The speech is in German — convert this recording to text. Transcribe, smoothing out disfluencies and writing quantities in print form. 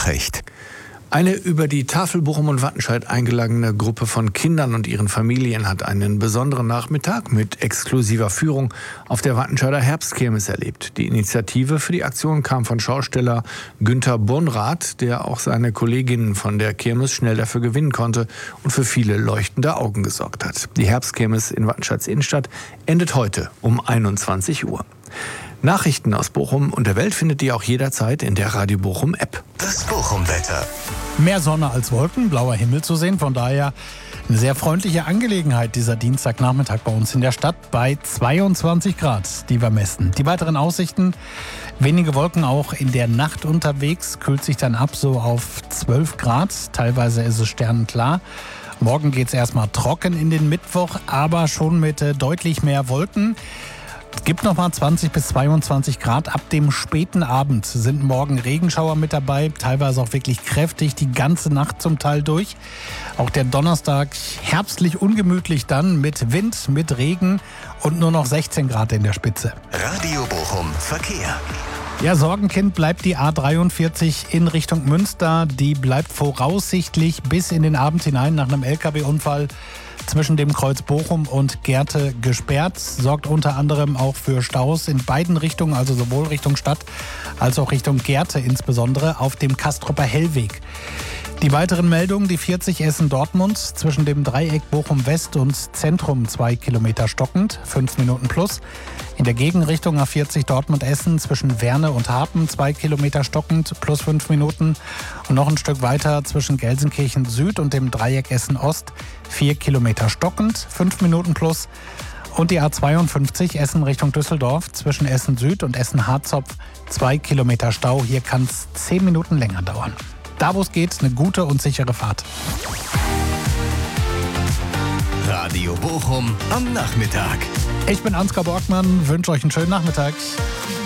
Nachricht. Eine über die Tafel Bochum und Wattenscheid eingelagene Gruppe von Kindern und ihren Familien hat einen besonderen Nachmittag mit exklusiver Führung auf der Wattenscheider Herbstkirmes erlebt. Die Initiative für die Aktion kam von Schausteller Günther Bonrath, der auch seine Kolleginnen von der Kirmes schnell dafür gewinnen konnte und für viele leuchtende Augen gesorgt hat. Die Herbstkirmes in Wattenscheids Innenstadt endet heute um 21 Uhr. Nachrichten aus Bochum und der Welt findet ihr auch jederzeit in der Radio Bochum App. Das Bochum-Wetter. Mehr Sonne als Wolken, blauer Himmel zu sehen. Von daher eine sehr freundliche Angelegenheit dieser Dienstagnachmittag bei uns in der Stadt bei 22 Grad, die wir messen. Die weiteren Aussichten, wenige Wolken auch in der Nacht unterwegs, kühlt sich dann ab so auf 12 Grad. Teilweise ist es sternenklar. Morgen geht es erstmal trocken in den Mittwoch, aber schon mit deutlich mehr Wolken. Es gibt nochmal 20 bis 22 Grad. Ab dem späten Abend sind morgen Regenschauer mit dabei, teilweise auch wirklich kräftig, die ganze Nacht zum Teil durch. Auch der Donnerstag herbstlich ungemütlich dann mit Wind, mit Regen und nur noch 16 Grad in der Spitze. Radio Bochum Verkehr. Ja, Sorgenkind bleibt die A43 in Richtung Münster. Die bleibt voraussichtlich bis in den Abend hinein nach einem LKW-Unfall zwischen dem Kreuz Bochum und Gerte gesperrt. Sorgt unter anderem auch für Staus in beiden Richtungen, also sowohl Richtung Stadt als auch Richtung Gerte, insbesondere auf dem Kastrupper Hellweg. Die weiteren Meldungen, die 40 Essen-Dortmund zwischen dem Dreieck Bochum-West und Zentrum 2 Kilometer stockend, 5 Minuten plus. In der Gegenrichtung A40 Dortmund-Essen zwischen Werne und Harpen 2 Kilometer stockend, plus 5 Minuten. Und noch ein Stück weiter zwischen Gelsenkirchen Süd und dem Dreieck Essen-Ost 4 Kilometer stockend, 5 Minuten plus. Und die A52 Essen Richtung Düsseldorf zwischen Essen Süd und Essen-Harzopf 2 Kilometer Stau. Hier kann es 10 Minuten länger dauern. Da, wo es geht, eine gute und sichere Fahrt. Radio Bochum am Nachmittag. Ich bin Ansgar Borgmann, wünsche euch einen schönen Nachmittag.